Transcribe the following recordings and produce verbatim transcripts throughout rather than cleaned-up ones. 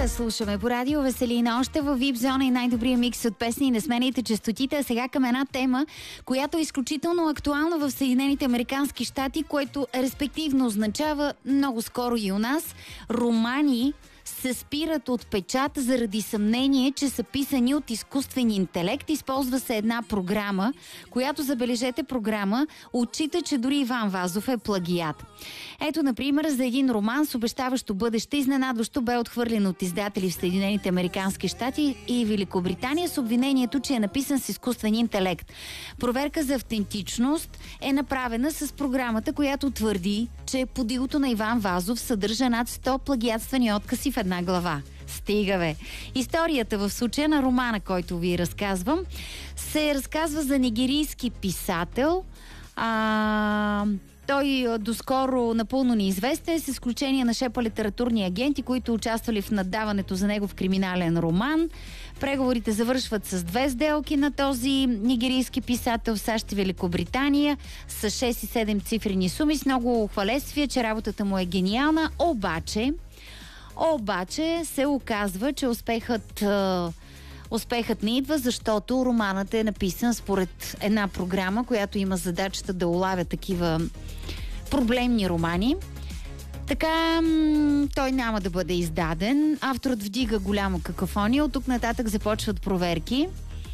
Нощта слушаме по радио Веселина. Още във вип зона и най-добрия микс от песни. Не сменяйте честотите. А сега към една тема, която е изключително актуална в Съединените американски щати, което респективно означава много скоро и у нас. Романи се спират от печат заради съмнение, че са писани от изкуствен интелект. Използва се една програма, която, забележете, програма отчита, че дори Иван Вазов е плагиат. Ето, например, за един роман с обещаващо бъдеще, изненадващо бе отхвърлен от издатели в Съединените американски щати и Великобритания с обвинението, че е написан с изкуствен интелект. Проверка за автентичност е направена с програмата, която твърди, че подилото на Иван Вазов съдържа над сто плагиатствани откази в една глава. Стига, бе! Историята в случая на романа, който ви разказвам, се разказва за нигерийски писател. А... Той доскоро напълно неизвестен, с изключение на шепа литературни агенти, които участвали в наддаването за негов криминален роман. Преговорите завършват с две сделки на този нигерийски писател в САЩ и Великобритания с шест и седем цифрени суми, с много хвалествия, че работата му е гениална. Обаче, обаче се оказва, че успехът... Успехът не идва, защото романът е написан според една програма, която има задачата да улавя такива проблемни романи. Така, той няма да бъде издаден. Авторът вдига голяма какафония. От тук нататък започват проверки.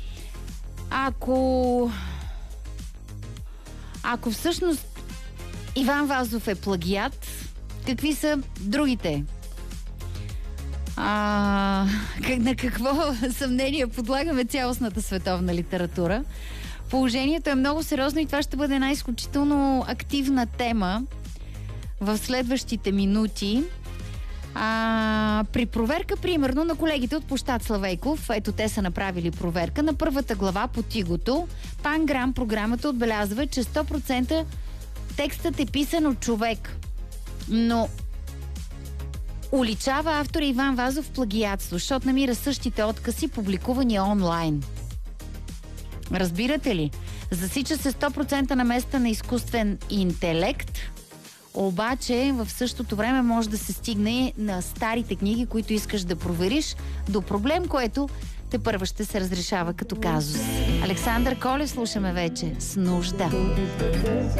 Ако... Ако всъщност Иван Вазов е плагиат, какви са другите? А, на какво съмнение подлагаме цялостната световна литература? Положението е много сериозно и това ще бъде една изключително активна тема в следващите минути. А, при проверка, примерно, на колегите от площад Славейков, ето те са направили проверка на първата глава по Тигото. Панграм програмата отбелязва, че сто процента текстът е писан от човек. Но уличава автора Иван Вазов в плагиатство, защото намира същите откази, публикувани онлайн. Разбирате ли? Засича се сто процента на места на изкуствен интелект, обаче в същото време може да се стигне на старите книги, които искаш да провериш, до проблем, което тепърва ще се разрешава като казус. Александър Колев слушаме вече с нужда.